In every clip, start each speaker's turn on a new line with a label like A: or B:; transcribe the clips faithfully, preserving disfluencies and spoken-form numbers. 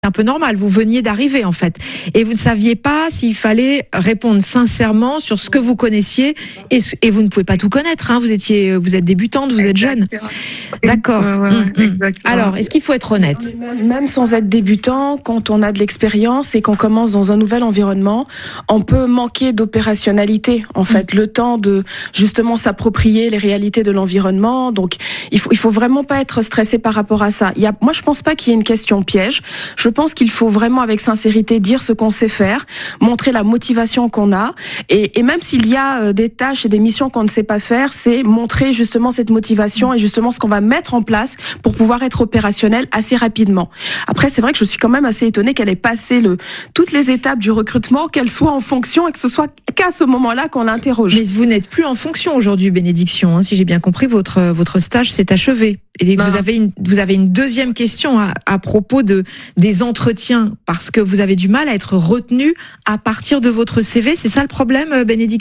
A: un peu normal, vous veniez d'arriver en fait, et vous ne saviez pas s'il fallait répondre sincèrement sur ce que vous connaissiez, et, et vous ne pouvez pas tout connaître, hein. Vous étiez, vous êtes débutante, vous êtes jeune. D'accord.
B: Ouais, ouais,
A: mmh, mmh.
B: exactement.
A: Alors, est-ce qu'il faut être honnête ?
C: Même, même sans être débutant, quand on a de l'expérience et qu'on commence dans un nouvel environnement, on peut manquer d'opérationnalité, en fait, mmh. le temps de justement s'approprier les réalités de l'environnement. Donc, il faut, il faut vraiment pas être stressé par rapport à ça. Il y a, moi, je pense pas qu'il y ait une question piège. Je Je pense qu'il faut vraiment, avec sincérité, dire ce qu'on sait faire, montrer la motivation qu'on a, et, et même s'il y a des tâches et des missions qu'on ne sait pas faire, c'est montrer justement cette motivation et justement ce qu'on va mettre en place pour pouvoir être opérationnel assez rapidement. Après, c'est vrai que je suis quand même assez étonnée qu'elle ait passé le, toutes les étapes du recrutement, qu'elle soit en fonction et que ce soit qu'à ce moment-là qu'on l'interroge.
A: Mais vous n'êtes plus en fonction aujourd'hui, Bénédiction, hein, si j'ai bien compris, votre votre stage s'est achevé. Et vous avez une vous avez une deuxième question à, à propos de des entretiens, parce que vous avez du mal à être retenu à partir de votre C V. C'est ça le problème, Bénédiction ?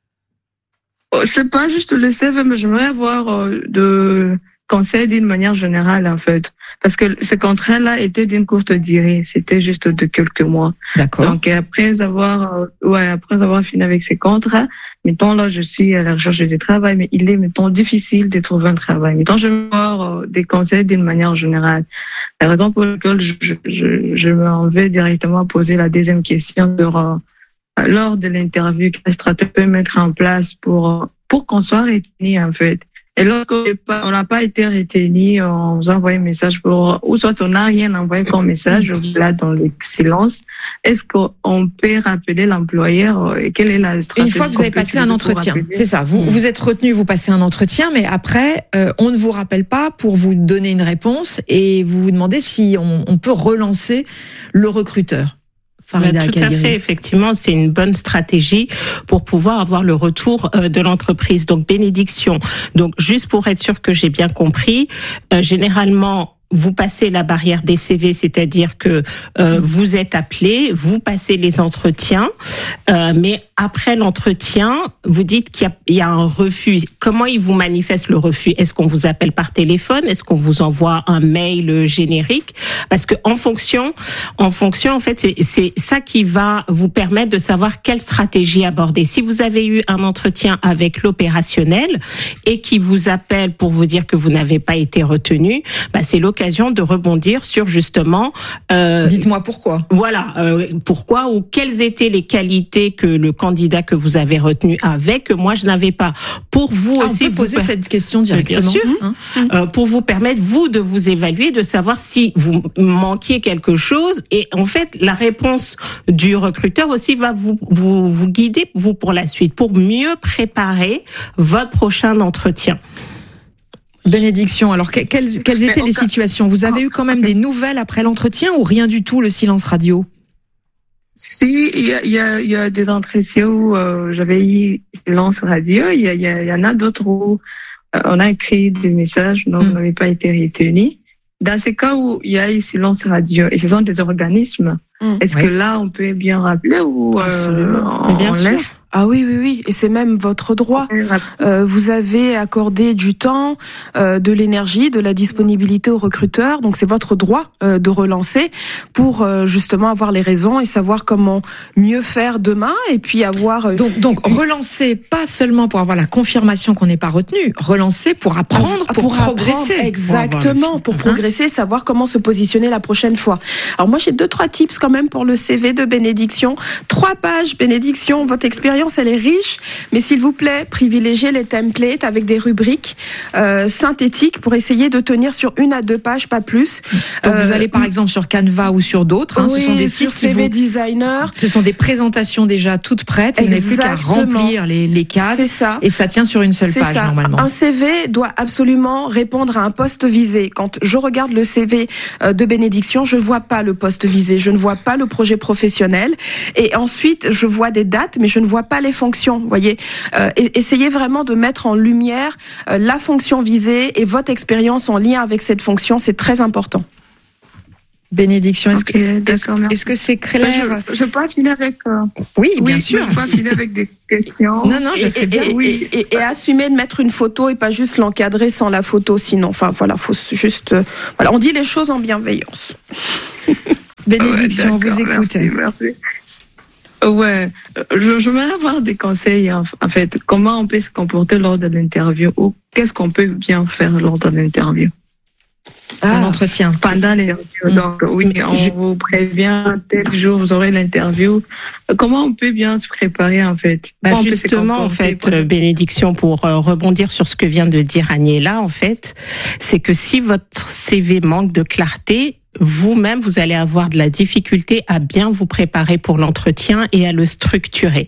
B: C'est pas juste le C V, mais j'aimerais avoir euh, de conseils d'une manière générale, en fait. Parce que ce contrat-là était d'une courte durée. C'était juste de quelques mois.
A: D'accord.
B: Donc, après avoir, euh, ouais, après avoir fini avec ces contrats, mettons, là, je suis à la recherche du travail, mais il est, mettons, difficile de trouver un travail. Mettons, je veux avoir euh, des conseils d'une manière générale. La raison pour laquelle je, je, je, je m'en vais directement poser la deuxième question sur, euh, lors de l'interview, quelle stratégie peut mettre en place pour, pour qu'on soit retenu, en fait. Et lorsqu'on n'a pas été retenu, on vous envoie un message pour, ou soit on n'a rien envoyé comme message, là, dans le silence. Est-ce qu'on peut rappeler l'employeur et quelle est la stratégie?
A: Une fois que vous avez passé un entretien, c'est ça. Vous, vous êtes retenu, vous passez un entretien, mais après, euh, on ne vous rappelle pas pour vous donner une réponse et vous vous demandez si on, on peut relancer le recruteur.
D: Farida Tout à fait, effectivement, c'est une bonne stratégie pour pouvoir avoir le retour euh, de l'entreprise. Donc, Bénédiction. Donc, juste pour être sûr que j'ai bien compris, euh, généralement, vous passez la barrière des C V, c'est-à-dire que euh, vous êtes appelé, vous passez les entretiens, euh, mais après l'entretien, vous dites qu'il y a, il y a un refus. Comment il vous manifeste le refus? Est-ce qu'on vous appelle par téléphone? Est-ce qu'on vous envoie un mail générique? Parce que en fonction, en fonction, en fait, c'est, c'est ça qui va vous permettre de savoir quelle stratégie aborder. Si vous avez eu un entretien avec l'opérationnel et qui vous appelle pour vous dire que vous n'avez pas été retenu, bah c'est l'occasion de rebondir sur justement.
A: Euh, Dites-moi pourquoi.
D: Voilà, euh, pourquoi ou quelles étaient les qualités que le candidat que vous avez retenu avait que moi je n'avais pas. Pour vous
A: ah,
D: aussi,
A: on peut poser
D: vous...
A: cette question directement.
D: Bien sûr.
A: Hein
D: euh, pour vous permettre vous de vous évaluer, de savoir si vous manquiez quelque chose, et en fait la réponse du recruteur aussi va vous vous vous guider vous pour la suite, pour mieux préparer votre prochain entretien.
A: Bénédiction, alors quelles, quelles étaient les situations? Vous avez eu quand même des nouvelles après l'entretien ou rien du tout, le silence radio?
B: Si, il y a, il y a, il y a des entretiens où euh, j'avais eu silence radio, il y, a, il y en a d'autres où euh, on a écrit des messages, donc mm. on n'avait pas été retenus. Dans ces cas où il y a eu silence radio, et ce sont des organismes, mm. est-ce oui. que là on peut bien rappeler ou euh, on,
C: bien
B: on
C: sûr.
B: laisse?
C: Ah oui, oui, oui, et c'est même votre droit. Euh, vous avez accordé du temps, euh, de l'énergie, de la disponibilité aux recruteurs, donc c'est votre droit euh, de relancer pour euh, justement avoir les raisons et savoir comment mieux faire demain, et puis avoir... Euh,
A: donc, donc relancer, pas seulement pour avoir la confirmation qu'on n'est pas retenu, relancer pour apprendre, pour, pour progresser.
C: Apprendre, exactement, pour progresser, savoir comment se positionner la prochaine fois. Alors moi j'ai deux, trois tips quand même pour le C V de Bénédiction. Trois pages, Bénédiction, votre expérience elle est riche, mais s'il vous plaît, privilégiez les templates avec des rubriques euh, synthétiques pour essayer de tenir sur une à deux pages, pas plus.
A: Donc euh, vous allez par exemple sur Canva ou sur d'autres. Hein,
C: oui,
A: ce sont des
C: sur
A: sites
C: C V
A: vous...
C: Designer.
A: Ce sont des présentations déjà toutes prêtes. Vous n'avez plus qu'à remplir les, les cases.
C: C'est ça.
A: Et ça tient sur une seule
C: C'est
A: page
C: ça.
A: normalement.
C: Un C V doit absolument répondre à un poste visé. Quand je regarde le C V de Bénédiction, je vois pas le poste visé, je ne vois pas le projet professionnel. Et ensuite, je vois des dates, mais je ne vois pas les fonctions. Vous voyez, euh, essayez vraiment de mettre en lumière euh, la fonction visée et votre expérience en lien avec cette fonction, c'est très important.
A: Bénédiction, est-ce
B: okay,
A: que est-ce, est-ce que c'est clair?
B: Je, je peux pas finir avec. Euh...
A: Oui, bien
B: oui,
A: sûr.
B: Je peux pas finir avec des questions.
A: Non, non, je
C: et,
A: sais
C: et,
A: bien.
C: Et,
A: oui.
C: Et, et, et assumer de mettre une photo et pas juste l'encadrer sans la photo, sinon. Enfin, voilà, faut juste. Euh, voilà, on dit les choses en bienveillance.
A: Bénédiction, ouais, on vous écoute.
B: Merci, merci. Ouais, je, je voudrais avoir des conseils, en, en fait, comment on peut se comporter lors de l'interview ou qu'est-ce qu'on peut bien faire lors de l'interview.
A: Ah, un entretien.
B: Pendant l'interview. Mmh. Donc, oui, on je... vous prévient, tel jour, vous aurez l'interview. Comment on peut bien se préparer, en fait?
D: Bah justement, en fait, pour... bénédiction, pour euh, rebondir sur ce que vient de dire Aniela, en fait, c'est que si votre C V manque de clarté, vous-même, vous allez avoir de la difficulté à bien vous préparer pour l'entretien et à le structurer.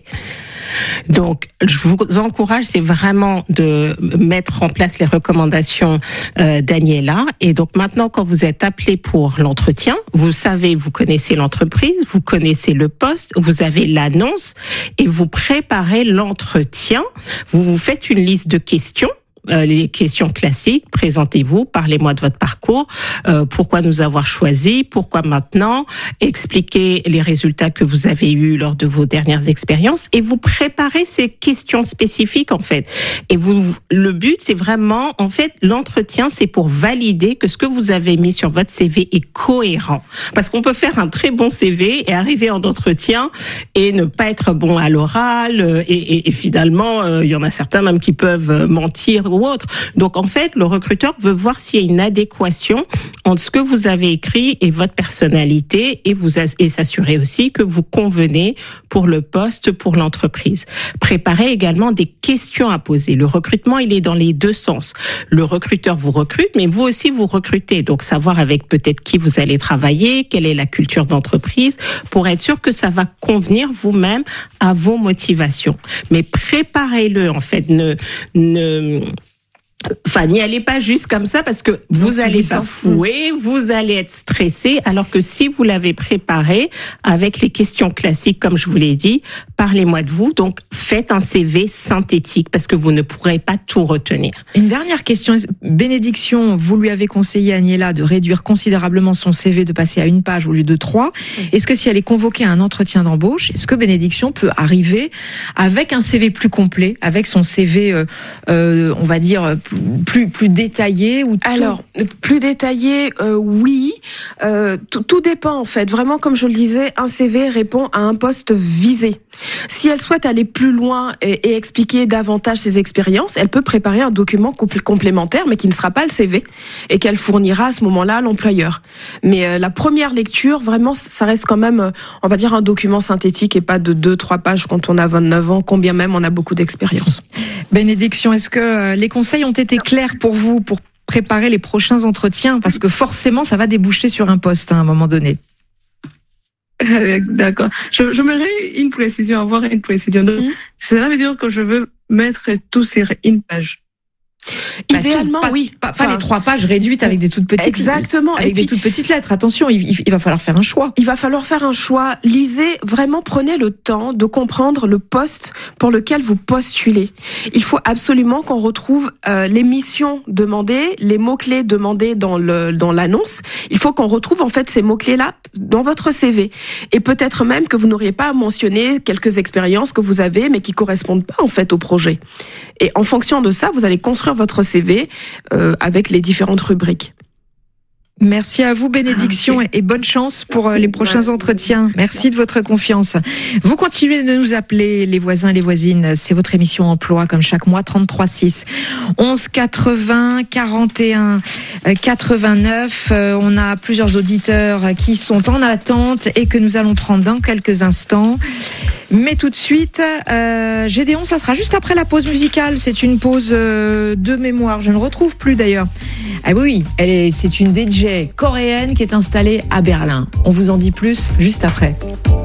D: Donc, je vous encourage, c'est vraiment de mettre en place les recommandations euh, d'Aniela. Et donc, maintenant, quand vous êtes appelé pour l'entretien, vous savez, vous connaissez l'entreprise, vous connaissez le poste, vous avez l'annonce et vous préparez l'entretien. Vous vous faites une liste de questions. Euh, les questions classiques, présentez-vous, parlez-moi de votre parcours, euh, pourquoi nous avoir choisi, pourquoi maintenant, expliquez les résultats que vous avez eus lors de vos dernières expériences et vous préparez ces questions spécifiques en fait. Et vous, le but c'est vraiment, en fait, l'entretien c'est pour valider que ce que vous avez mis sur votre C V est cohérent. Parce qu'on peut faire un très bon C V et arriver en entretien et ne pas être bon à l'oral et, et, et finalement, euh, il y en a certains même qui peuvent mentir ou autre. Donc en fait, le recruteur veut voir s'il y a une adéquation entre ce que vous avez écrit et votre personnalité et vous et s'assurer aussi que vous convenez pour le poste, pour l'entreprise. Préparez également des questions à poser. Le recrutement, il est dans les deux sens. Le recruteur vous recrute, mais vous aussi vous recrutez. Donc savoir avec peut-être qui vous allez travailler, quelle est la culture d'entreprise, pour être sûr que ça va convenir vous-même à vos motivations. Mais préparez-le en fait. Ne ne Enfin, n'y allez pas juste comme ça parce que vous allez bafouer, vous allez être stressé, alors que si vous l'avez préparé avec les questions classiques, comme je vous l'ai dit, parlez-moi de vous, donc faites un C V synthétique parce que vous ne pourrez pas tout retenir.
A: Une dernière question, Bénédiction, vous lui avez conseillé à Aniela de réduire considérablement son C V, de passer à une page au lieu de trois. Est-ce que si elle est convoquée à un entretien d'embauche, est-ce que Bénédiction peut arriver avec un C V plus complet, avec son C V, euh, euh, on va dire, plus plus détaillé ou tout...
C: Alors plus détaillé, euh, oui. Euh, tout, tout dépend en fait. Vraiment, comme je le disais, un C V répond à un poste visé. Si elle souhaite aller plus loin et, et expliquer davantage ses expériences, elle peut préparer un document compl- complémentaire, mais qui ne sera pas le C V et qu'elle fournira à ce moment-là à l'employeur. Mais euh, la première lecture, vraiment, ça reste quand même, euh, on va dire, un document synthétique et pas de deux, trois pages quand on a vingt-neuf ans, combien même on a beaucoup d'expérience.
A: Bénédiction, est-ce que les conseils ont été clairs pour vous pour préparer les prochains entretiens? Parce que forcément, ça va déboucher sur un poste à un moment donné.
B: D'accord. Je, j'aimerais une précision, avoir une précision. Donc, mmh. Cela veut dire que je veux mettre tout sur une page.
A: Bah, idéalement, tout, pas, oui. Pas, pas enfin, les trois pages réduites avec des toutes petites.
C: Exactement.
A: Avec et des puis, toutes petites lettres. Attention, il, il, il va falloir faire un choix.
C: Il va falloir faire un choix. Lisez, vraiment, prenez le temps de comprendre le poste pour lequel vous postulez. Il faut absolument qu'on retrouve euh, les missions demandées, les mots-clés demandés dans le, dans l'annonce. Il faut qu'on retrouve, en fait, ces mots-clés-là dans votre C V. Et peut-être même que vous n'auriez pas à mentionner quelques expériences que vous avez, mais qui correspondent pas, en fait, au projet. Et en fonction de ça, vous allez construire votre C V euh, avec les différentes rubriques.
A: Merci à vous, Bénédiction, et bonne chance pour Merci. les prochains entretiens. Merci de votre confiance. Vous continuez de nous appeler, les voisins et les voisines. C'est votre émission Emploi, comme chaque mois, trente-trois six. onze quatre-vingts, quarante et un, quatre-vingt-neuf. On a plusieurs auditeurs qui sont en attente et que nous allons prendre dans quelques instants. Mais tout de suite, euh, Gédéon, ça sera juste après la pause musicale. C'est une pause euh, de mémoire. Je ne retrouve plus d'ailleurs. Ah oui, elle est, c'est une D J coréenne qui est installée à Berlin. On vous en dit plus juste après.